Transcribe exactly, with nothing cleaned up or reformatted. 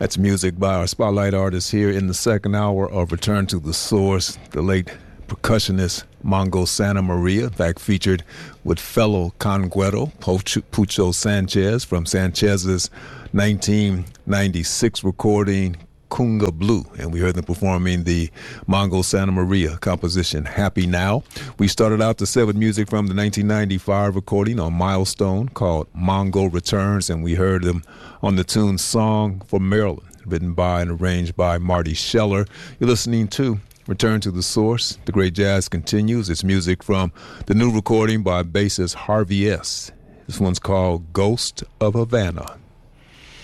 That's music by our spotlight artist here in the second hour of Return to the Source, the late percussionist Mongo Santa Maria, in fact featured with fellow conguero Pucho, Pucho Sanchez from Sanchez's nineteen ninety-six recording Kunga Blue, and we heard them performing the Mongo Santa Maria composition Happy Now. We started out the set with music from the nineteen ninety-five recording on Milestone called Mongo Returns, and we heard them on the tune Song for Maryland, written by and arranged by Marty Scheller. You're listening to Return to the Source. The great jazz continues. It's music from the new recording by bassist Harvey S. This one's called Ghost of Havana.